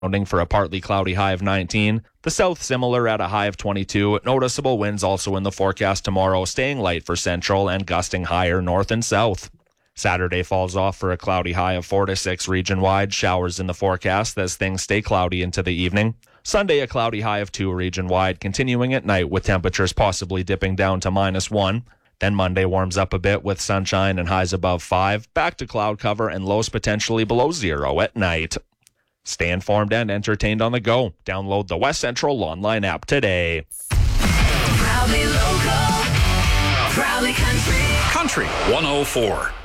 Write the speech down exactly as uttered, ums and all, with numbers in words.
Rounding for a partly cloudy high of nineteen. The south similar at a high of twenty-two. Noticeable winds also in the forecast tomorrow, staying light for central and gusting higher north and south. Saturday falls off for a cloudy high of four to six region-wide. Showers in the forecast as things stay cloudy into the evening. Sunday, a cloudy high of two region-wide, continuing at night with temperatures possibly dipping down to minus one. Then Monday warms up a bit with sunshine and highs above five. Back to cloud cover and lows potentially below zero at night. Stay informed and entertained on the go. Download the West Central online app today. Proudly local, proudly country. Country one oh four.